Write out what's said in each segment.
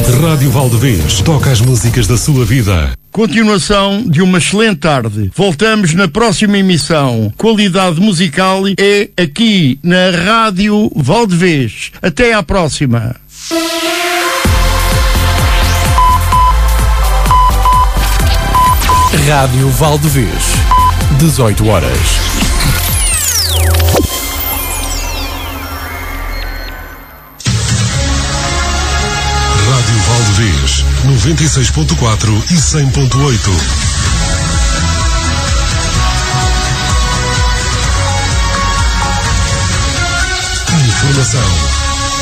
Rádio Valdevez toca as músicas da sua vida. Continuação de uma excelente tarde. Voltamos na próxima emissão. Qualidade musical é aqui na Rádio Valdevez. Até à próxima. Rádio Valdevez, 18 horas. Rádio Valdevez, 96.4 e 100.8. Informação.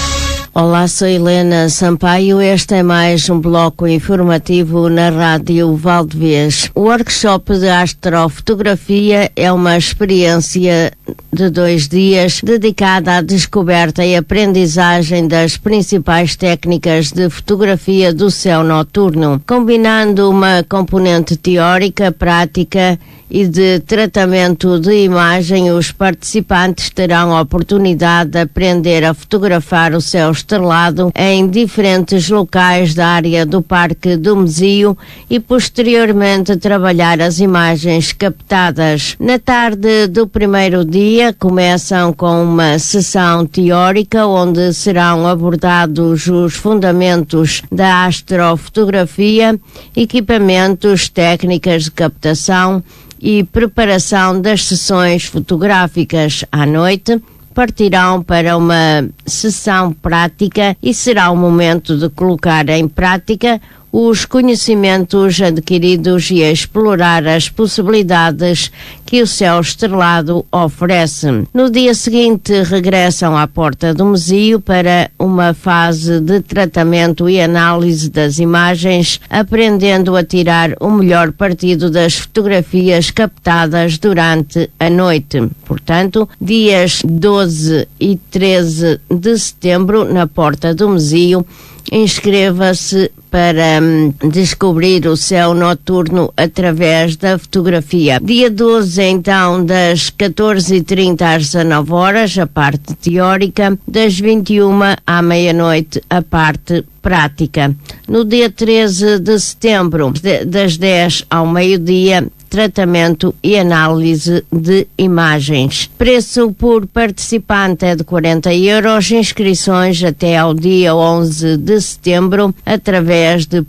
Olá, sou Helena Sampaio. Este é mais um bloco informativo na Rádio Valdevez. O workshop de astrofotografia é uma experiência de 2 dias dedicada à descoberta e aprendizagem das principais técnicas de fotografia do céu noturno, combinando uma componente teórica, prática e de tratamento de imagem. Os participantes terão a oportunidade de aprender a fotografar o céu estrelado em diferentes locais da área do Parque do Mesio e posteriormente trabalhar as imagens captadas. Na tarde do primeiro dia começam com uma sessão teórica onde serão abordados os fundamentos da astrofotografia, equipamentos, técnicas de captação e preparação das sessões fotográficas. À noite partirão para uma sessão prática e será o momento de colocar em prática os conhecimentos adquiridos e explorar as possibilidades que o céu estrelado oferece. No dia seguinte regressam à Porta do Mesio para uma fase de tratamento e análise das imagens, aprendendo a tirar o melhor partido das fotografias captadas durante a noite. Portanto, dias 12 e 13 de setembro na Porta do Mesio, inscreva-se para descobrir o céu noturno através da fotografia. Dia 12, então, das 14h30 às 19 horas, a parte teórica, das 21 à meia-noite, a parte prática. No dia 13 de setembro, das 10 ao meio-dia, tratamento e análise de imagens. Preço por participante é de 40 €. Inscrições até ao dia 11 de setembro através de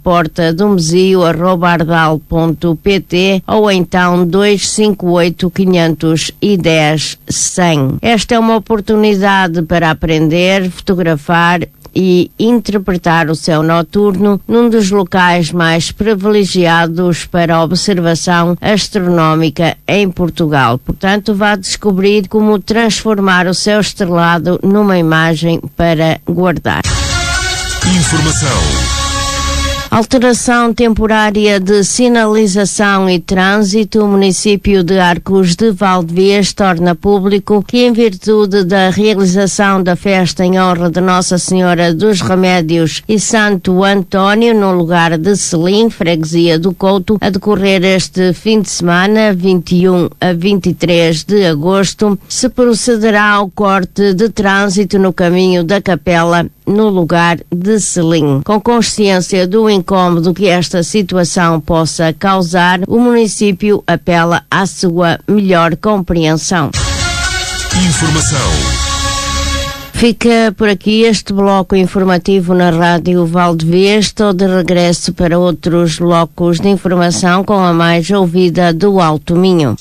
portadomesio@ardal.pt ou então 258 510 100. Esta é uma oportunidade para aprender, fotografar e interpretar o céu noturno num dos locais mais privilegiados para a observação astronómica em Portugal. Portanto, vá descobrir como transformar o céu estrelado numa imagem para guardar. Informação. Alteração temporária de sinalização e trânsito. O município de Arcos de Valdevez torna público que, em virtude da realização da festa em honra de Nossa Senhora dos Remédios e Santo António, no lugar de Selim, freguesia do Couto, a decorrer este fim de semana, 21 a 23 de agosto, se procederá ao corte de trânsito no caminho da Capela, no lugar de Selim. Com consciência do incômodo que esta situação possa causar, o município apela à sua melhor compreensão. Informação. Fica por aqui este bloco informativo na Rádio Valdevez. Estou de regresso para outros blocos de informação com a mais ouvida do Alto Minho.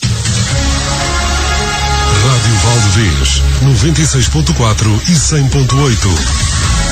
Rádio Valdevez, 96.4 e 100.8.